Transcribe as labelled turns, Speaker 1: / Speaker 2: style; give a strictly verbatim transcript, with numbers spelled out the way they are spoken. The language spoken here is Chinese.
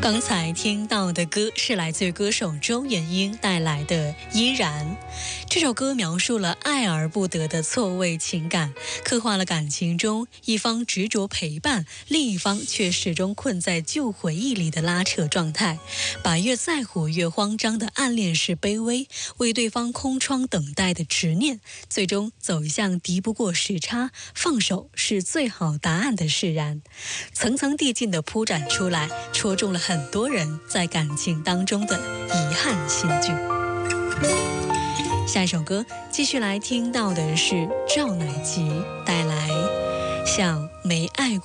Speaker 1: 刚才听到的歌是来自歌手周元英带来的《依然》。这首歌描述了爱而不得的错位情感，刻画了感情中一方执着陪伴，另一方却始终困在旧回忆里的拉扯状态，把越在乎越慌张的暗恋是卑微，为对方空窗等待的执念，最终走向敌不过时差，放手是最好答案的释然，层层递进的铺展出来，戳中了很多人在感情当中的遗憾心句。下一首歌继续来听到的是赵乃吉带来《像没爱过》。